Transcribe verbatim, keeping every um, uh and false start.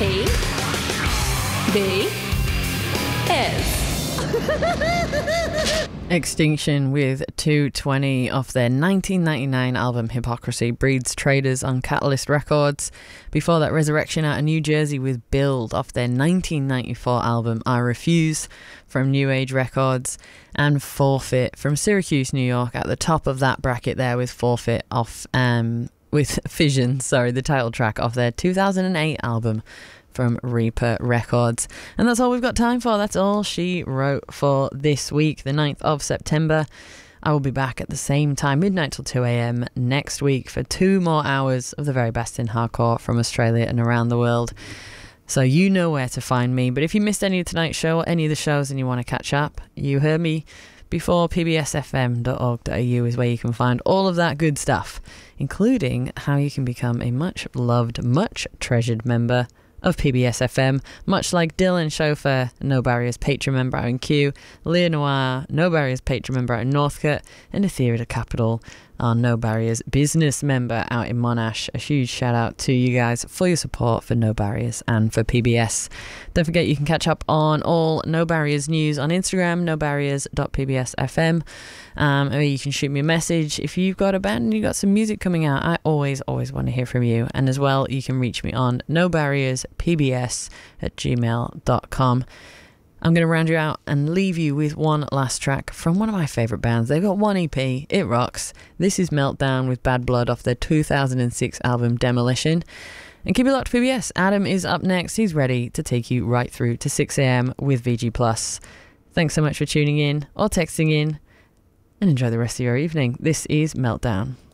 P B S. Extinction with two twenty off their nineteen ninety-nine album Hypocrisy breeds traders on Catalyst Records. Before that, Resurrection out of New Jersey with Build off their nineteen ninety-four album I Refuse from New Age Records, and Forfeit from Syracuse, New York at the top of that bracket there with Forfeit off um with Fission, sorry, the title track off their two thousand eight album from Reaper Records. And that's all we've got time for. That's all she wrote for this week, the ninth of September. I will be back at the same time, midnight till two a.m. next week for two more hours of the very best in hardcore from Australia and around the world. So you know where to find me. But if you missed any of tonight's show or any of the shows and you want to catch up, you heard me before, p b s f m dot org dot a u is where you can find all of that good stuff, including how you can become a much loved, much treasured member of P B S F M, much like Dylan Chauffeur, No Barriers Patreon member out in Kew, Leah Noir, No Barriers Patreon member out in Northcote, and Etheria Capital, our No Barriers business member out in Monash. A huge shout out to you guys for your support for No Barriers and for P B S. Don't forget you can catch up on all No Barriers news on Instagram, no barriers dot p b s f m. Um, or you can shoot me a message if you've got a band and you've got some music coming out. I always, always want to hear from you. And as well, you can reach me on no barriers p b s at gmail dot com. I'm going to round you out and leave you with one last track from one of my favourite bands. They've got one E P, it rocks. This is Meltdown with Bad Blood off their two thousand six album Demolition. And keep it locked to P B S. Adam is up next. He's ready to take you right through to six a.m. with V G plus. Thanks so much for tuning in or texting in, and enjoy the rest of your evening. This is Meltdown.